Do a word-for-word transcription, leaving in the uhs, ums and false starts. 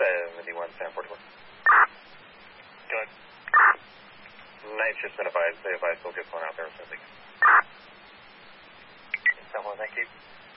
seventy-one, San forty-one. Go ahead. Night shift's been advised. They advised we'll get flown out there. So San Juan, thank you.